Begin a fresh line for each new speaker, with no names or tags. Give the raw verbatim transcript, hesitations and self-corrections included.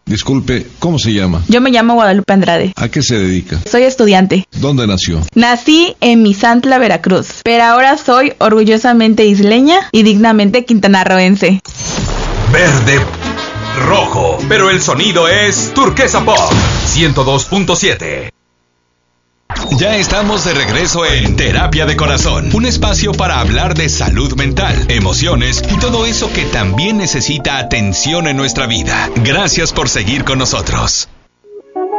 Disculpe, ¿cómo se llama?
Yo me llamo Guadalupe Andrade.
¿A qué se dedica?
Soy estudiante.
¿Dónde nació?
Nací en Misantla, Veracruz, pero ahora soy orgullosamente isleña y dignamente quintanarroense.
Verde, rojo, pero el sonido es Turquesa Pop ciento dos punto siete.
Ya estamos de regreso en Terapia de Corazón, un espacio para hablar de salud mental, emociones y todo eso que también necesita atención en nuestra vida. Gracias por seguir con nosotros.